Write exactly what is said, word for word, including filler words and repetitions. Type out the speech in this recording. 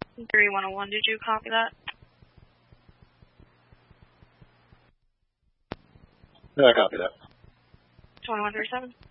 three one oh one, did you copy that? No, I copy that. twenty-one thirty-seven.